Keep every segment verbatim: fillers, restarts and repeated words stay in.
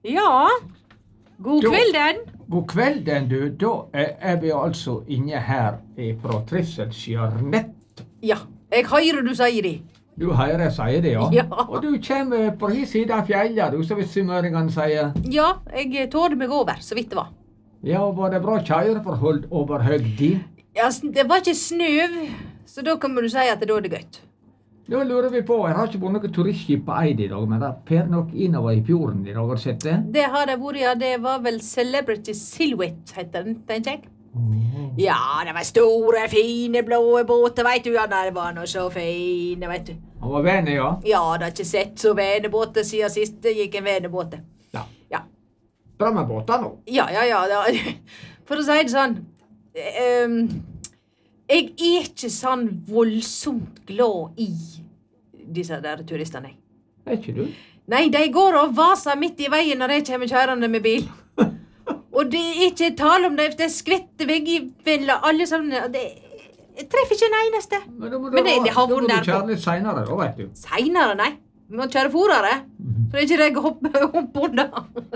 Ja, god Da- kvelden. God kvelden, du. Da er er vi altså inne her fra Trivselskjørnet. Ja, jeg hører du sier det. Du hører jeg sier det, ja? Ja. Og du kommer på hin siden av fjellet, du, som sunnmøringene sier. Ja, jeg tårde meg over, så vidt det var. Ja, var det bra kjøreforhold over høgdi? Ja, s- det var ikke snøv, så da kan du si at det da er det gøtt. Da lurer vi på, jeg har ikke vært noe turistskip på Eid i dag, men det fer nok innover i fjorden i dag, har du sett det? Det har det vært, ja. Det var vel Celebrity Silhouette, heter den, tenker jeg. Ja, det var store, fine, blå båter, vet du. Ja, nei, det var noe så fine, vet du. Han var venn, ja. Ja, det har ikke sett så venebåter siden sist det gikk en venebåt. Ja. Ja. Bra med båter nå. Ja, ja, ja. da- For å si det sånn, ehm, jeg er ikke sånn voldsomt glad i disse der turistene. jeg. Er ikke du? Nei, de går og vaser midt i veien når jeg kommer kjørende med bil. Og det er ikke tale om det, det skvetter veggveller, alle sammen. og Det, jeg treffer ikke en eneste. Men da må du, Men det- det har da må vært du der på- kjøre litt senere, da, vet du. Seinere, nei. Vi må kjøre fortere. For ikke jeg hopper opp unna.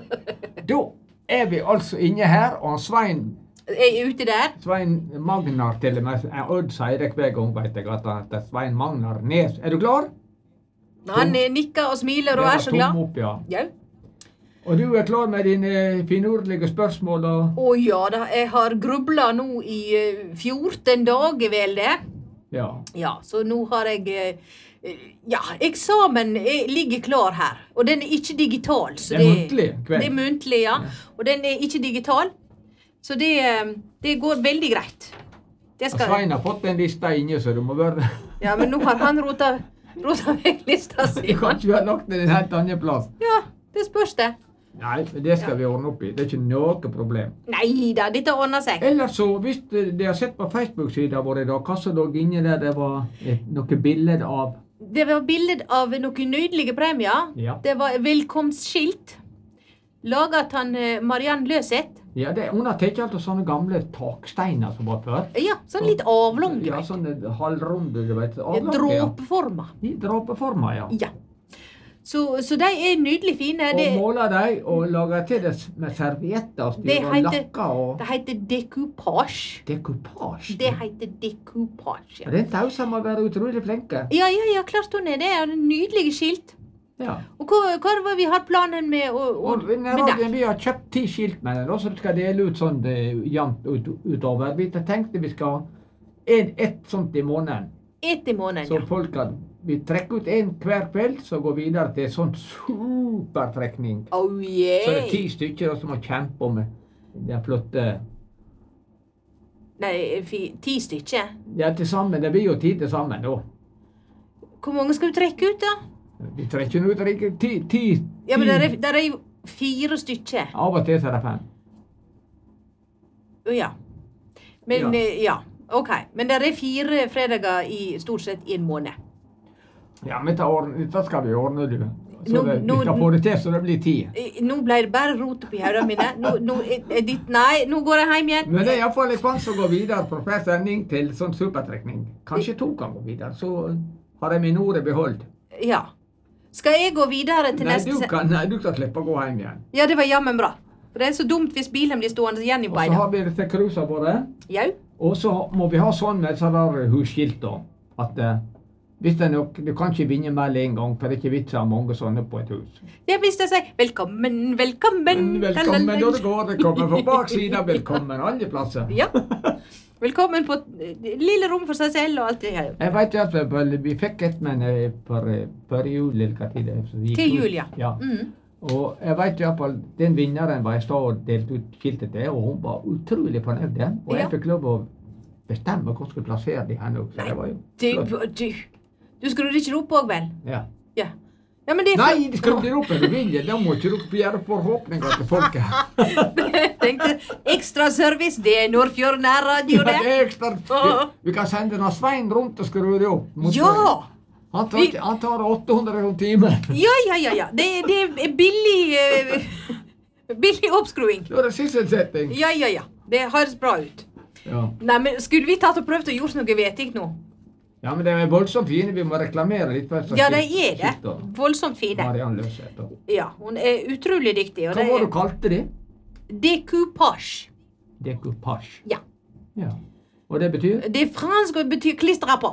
Da er vi altså inne her, og han Svein, Jeg er ute der. Svein Magnar til og med, eh, Odd sier det hver gang, vet jeg, at det er Svein Magnar Nes. Er du klar? Han eh, nikker og smiler og er så glad. Tom opp, ja. Ja. Og du er klar med dine finurlige spørsmål, og Å ja da, jeg har grubla nå i eh, fjorten dager, vel det. ja. Ja, så nå har jeg eh, eh, Ja, eksamen er, ligger klar her. Og den er ikke digital. Så Det er muntlig kveld. Det er muntlig, ja. Og den er ikke digital. Så det, eh, det går veldig greit. Det Og skal Svein har fått en liste inne, så du må være Ja, men nå har han rota, rota vekk lista si. Du kan ikke ha lagt den en helt annen plass. Ja, det spørs det. Nei, men det skal vi ordne opp i. Det er ikke noe problem. Nei da, dette ordner seg. Ellers så, hvis de har sett på Facebook-sida vår i dag, hva som lå inne der det var et, noe bilde av Det var bilde av noen nydelige premier. Ja. Det var velkomstskilt. Laget han eh, Mariann Løseth. Ja, det, hun har tatt altså sånne gamle taksteiner som var før. Ja, sånn litt avlang. Ja, sånne halvrunde, du vet. avlange, Dråpeforma. Ja. I dråpeforma, ja. Ja. Så, så de er nydelig fine. Og Det, måler de og lager til det s- med servietter, styr Det og heter- lakker og det heter decoupage. dekoupage. Det heter decoupage, ja. Den tausa må være utrolig flinke. Ja, ja, ja, klart hun er det. Er det nydelige skilt. Ja. Og hva, hva var vi har planen med å, å, Og med nede, deg? vi har kjøpt ti skilt med den, og så skal dele ut sånn eh, jevnt ut, utover. Vi tenkte vi skal ha en, ett sånt i måneden. Ett i måneden, Så ja. folk kan, vi trekker ut en hver kveld, så går videre til sånn supertrekning. Oh Så det er yeah. ti stykker som har kjempet med den flotte. Nei, fi, ti stykker. Ja, til sammen, det blir jo ti til sammen da. Hvor mange skal du trekke ut, da? Vi trekker ut ikke ti, ti, Ja, men der ti. er, der er jo fire stykker. Av og til så er det fem. Å ja. Men Ja. eh, ja. OK. Men der er fire fredager i stort sett i en måned. Ja, men dette, ordne, dette skal vi ordne, du. Så Nå- det, nå- vi skal få det til så det blir ti. Eh, Nå ble det bare rot oppi hodene mine. Nå, nå, er- er ditt, nei, nå går jeg hjem igjen. Men det er iallfall en sjanse å gå videre fra hver sending til sånn supertrekning. Kanskje to kan gå videre, så har jeg min ord i behold. Ja. Skal jeg gå videre til Nei, neste du se- kan, nei, du kan slippe å gå hjem igjen. Ja, det var jammen bra. For det er så dumt hvis bilen blir stående igjen i Og så beina. har vi disse cruisene våre. Jau. Og så må vi ha sånn med sånne der husskilt da, at eh, hvis det er nok, du kan ikke vinne mer en gang, for det er ikke vits å ha mange sånne på et hus. Ja, hvis jeg sier velkommen, velkommen. Men velkommen når det går, det kommer fra baksida, velkommen alle plasser. Ja. Velkommen på eh, lille rom for seg selv og alt det her. Jeg vet at vi fikk et men eh, for, eh, før jul eller hva tid det er. så det gikk Til ut. jul, ja. Ja. Mm. Og jeg vet i hvert fall, den vinneren var jeg stod og delte ut skiltet til, og hun var utrolig fornøyd. Og jeg Ja. fikk lov å bestemme hvor jeg skulle plassere de henne også. Det var jo Du, flott. du, du skrudde ikke opp òg, vel? Ja. Ja. Ja, men det er Nei, det skal dere opp når du vinner. Da må ikke dere gjøre forhåpninger til folket. Jeg tenkte ekstra service, det er Nordfjord nærradio, Ja, det det. er ekstra. Vi, vi kan sende en Svein rundt og skru det opp. Mot- Ja! Han tar, Vi- ikke- han tar åtte hundre kroner timen. Ja, ja, ja, ja. Det, det er billig eh, billig oppskruing. Da er det sysselsetting. Ja, ja, ja. Det høres bra ut. Ja. Nei, men skulle vi tatt og prøvd å gjøre noe vetig nå? Ja, men de er voldsomt fine. Vi må reklamere litt for Ja, de er det. Voldsomt fine. Mariann Løseth. da. Ja, hun er utrolig dyktig. Og Hva det var er du kalte de? decoupage. Decoupage. Ja. Ja. Og det betyr? Det er fransk og betyr klistre på.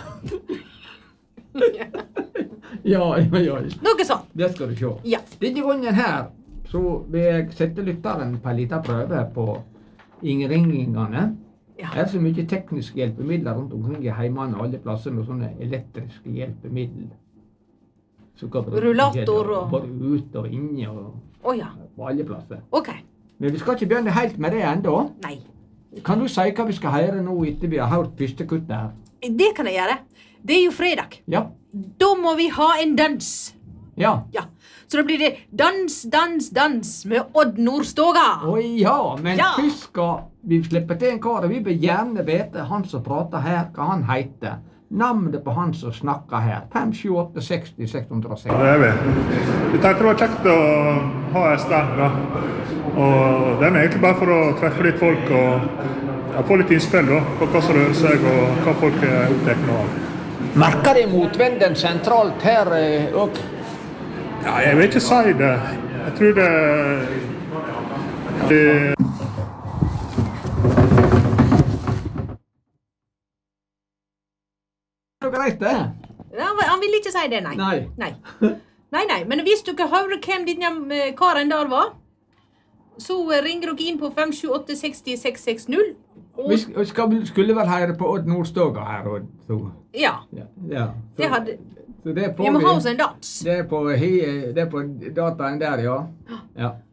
Ja, ja, ja. Noe sånt. Det skal du se. Ja. Denne gangen her så vil jeg sette lytteren på en liten prøve på innringingene. Ja. Det er så mye tekniske hjelpemidler rundt omkring i heimene og alle plasser med sånne elektriske hjelpemidler. Så kan bruke Rullator og- både ute og inne og Å ja. på alle plasser. OK. Men vi skal ikke begynne helt med det ennå. Nei. Kan du si hva vi skal høre nå etter vi har hørt første kuttet her? Det kan jeg gjøre. Det er jo fredag. Ja. Da må vi ha en dans. Ja. Ja. Så da blir det dans, dans, dans med Odd Nordstoga. Å ja, men Ja. først skal vi slippe til en kar. Vi vil gjerne vite han som prater her, hva han heter. Navnet på han som snakker her. fem sju åtte seks null seks hundre og Ja, seks. det er vi. Vi tenkte det var kjekt å ha en stand, da. Og det er egentlig bare for å treffe litt folk og ja, få litt innspill da, på hva som rører seg og hva folk er opptatt av. Merker de motvinden sentralt her òg? Ja, jeg vil ikke si det. Jeg tror det, det Det er greit, det. Ja, han vil ikke si det, nei. Nei. Nei, nei. nei. Men hvis dere hører hvem denne eh, karen der var, så eh, ringer dere inn på fem sju åtte seks null seks seks null. Vi sk- skal, skulle vel høre på Odd Nordstoga her. Odd, så. Ja, Ja, ja. Så, det hadde så det får Vi må vi. ha oss en dans. Det er på, hi- det er på dataen der, ja. Ja.